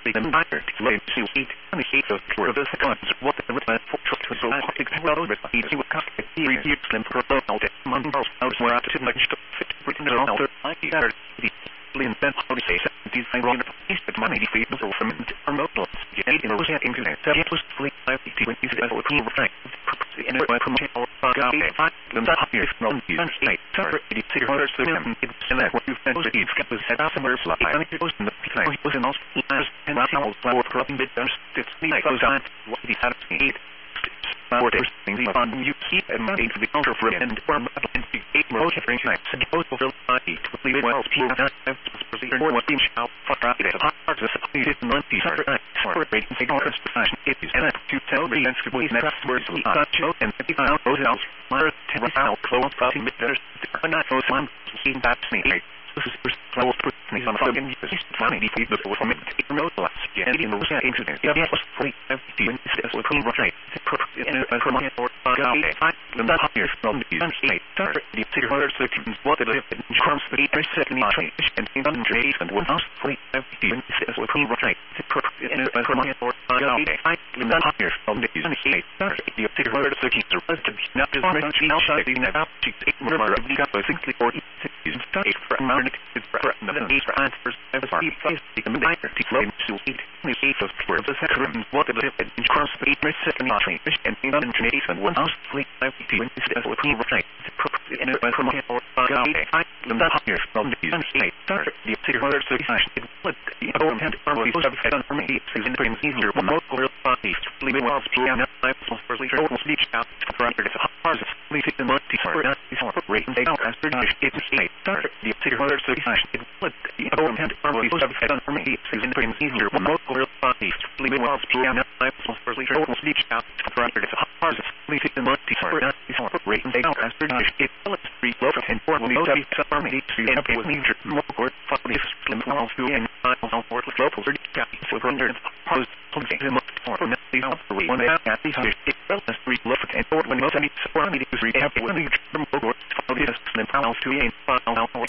them higher to lay to eat and the heat of the seconds what the return for to so hectic well over the easy with cost theory use them for a out at months out where out to much to fit written around the idea Lin Ben how to say these I wrong is but money feed the from remote in those internet that was free when you said what right in a promotion or then that here from you and state sorry it is your orders to them it's that what you said is was set up somewhere fly and it was in the place was in all last and now flower cropping bit there's the goes on what he had to eat or there's things on you keep and money to the counter for and form and the eight more different types and both will eat to leave well people that have procedure or what being out for it is hard to support it month these are for rating say orders to fashion it is and to tell the next week next words will not show and the out those out mother terror out close crossing bit there's not those one keeping that me this is first level me on fucking use money to feed the from it remote last and in those internet yeah was free when this was clean right in a from or then that here from the state start the city orders the teams what it is in terms of the second trade and in trade and what else free when this was clean right in a from or then that here from the state start the city orders the teams are not just now shouting about to take more of the got simply for is start for it's for the need for answers ever face the commander to flow to eat the heat of the second what it is in terms of the second trade and in trade and what else free when this is what clean right in a from or then that here from the state start the city orders the fashion it would the own hand for what have done for me is in the easier remote or bodies leaving well piano for leisure almost each out for under the hard leave it in multi for that is for rating they don't answer it's state start the city orders the fashion it would the own hand for what have done for me is in the easier remote or bodies leaving well piano for leisure almost each out for under the hard leave it in multi for that is for rating they don't answer it's free low and for we don't have some army to have with me more court for this slim all to and all for local so under post something the most for the we want to have these it's well as free low and for when most any support me to read have when you from court for this slim all to and